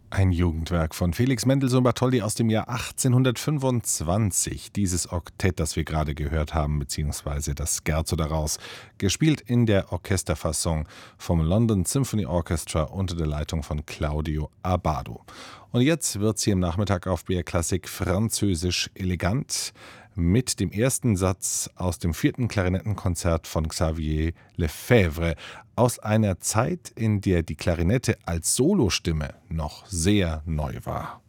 Ein Jugendwerk von Felix Mendelssohn Bartholdy aus dem Jahr 1825. Dieses Oktett, das wir gerade gehört haben, beziehungsweise das Scherzo daraus, gespielt in der Orchesterfassung vom London Symphony Orchestra unter der Leitung von Claudio Abbado. Und jetzt wird's hier im Nachmittag auf BR Klassik französisch elegant mit dem ersten Satz aus dem 4. Klarinettenkonzert von Xavier Lefebvre aus einer Zeit, in der die Klarinette als Solostimme noch sehr neu war.